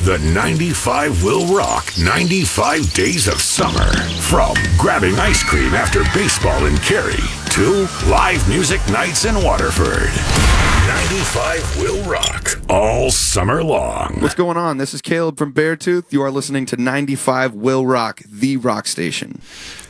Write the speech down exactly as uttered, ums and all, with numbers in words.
The ninety-five will rock ninety-five days of summer. From grabbing ice cream after baseball in Cary to live music nights in Waterford. ninety-five will rock all summer long. What's going on? This is Caleb from Beartooth. You are listening to ninety-five will rock, the rock station.